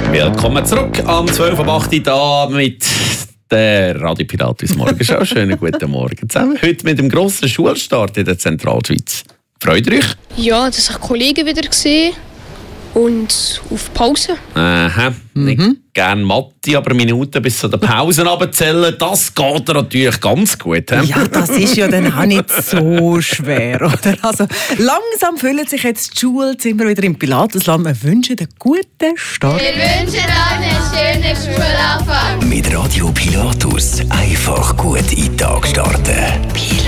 Willkommen zurück am 12.08 Uhr da mit der Radio Pilatus Morgenschau. Schönen guten Morgen zusammen. Heute mit dem grossen Schulstart in der Zentralschweiz. Freut ihr euch? Ja, dass ich Kollegen wieder gesehen und auf Pause. Aha, nicht gerne Mathe, aber Minuten bis zu den Pausen runterzählen, das geht dir natürlich ganz gut. He? Ja, das ist ja dann auch nicht so schwer, oder? Also, langsam füllen sich jetzt die Schulzimmer wieder im Pilatusland. Wir wünschen einen guten Start. Wir wünschen euch einen schönen Schulanfang. Mit Radio Pilatus einfach gut in den Tag starten.